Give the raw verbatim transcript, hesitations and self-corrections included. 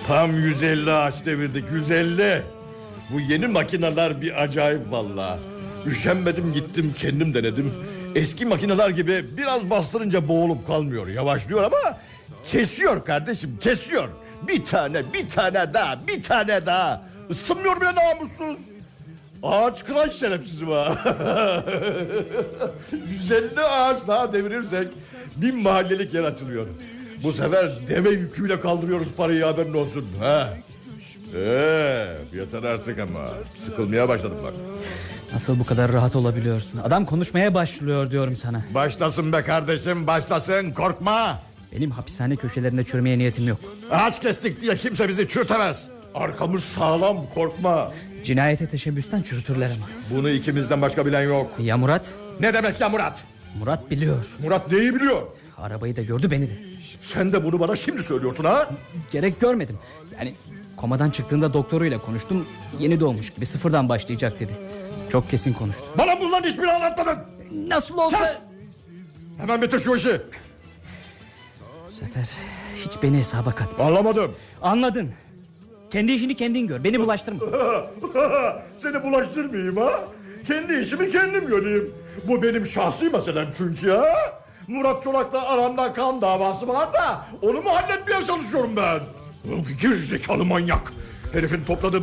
Tam yüz elli ağaç devirdik, yüz elli. Bu yeni makineler bir acayip vallahi. Üşenmedim, gittim kendim denedim. Eski makineler gibi biraz bastırınca boğulup kalmıyor. Yavaşlıyor ama kesiyor kardeşim, kesiyor. Bir tane, bir tane daha, bir tane daha. Isınmıyor bile namussuz. Ağaç kıran şerefsizim ha. yüz elli ağaç daha devirirsek bin mahallelik yer açılıyor. Bu sefer deve yüküyle kaldırıyoruz parayı, haberin olsun. Ha. Ee, yeter artık ama. Sıkılmaya başladım bak. Nasıl bu kadar rahat olabiliyorsun? Adam konuşmaya başlıyor diyorum sana. Başlasın be kardeşim, başlasın, korkma. Benim hapishane köşelerinde çürümeye niyetim yok. Ağaç kestik diye kimse bizi çürütemez. Arkamız sağlam, korkma. Cinayete teşebbüsten çürütürler ama. Bunu ikimizden başka bilen yok. Ya Murat? Ne demek ya Murat? Murat biliyor. Murat neyi biliyor? Arabayı da gördü, beni de. Sen de bunu bana şimdi söylüyorsun ha? Gerek görmedim. Yani komadan çıktığında doktoruyla konuştum. Yeni doğmuş gibi sıfırdan başlayacak dedi. Çok kesin konuştu. Bana bunların hiçbirini anlatmadın. Nasıl olsa... Kes! Hemen bitir şu işi. Bu sefer hiç beni hesaba katma. Anlamadım. Anladın. Kendi işini kendin gör, beni bulaştırma. Seni bulaştırmayayım ha? Kendi işimi kendim göreyim. Bu benim şahsi meselem çünkü ya. Murat Çolak'la aranda kan davası var da onu mu halletmeye çalışıyorum ben? Gerizekalı manyak. Herifin topladığı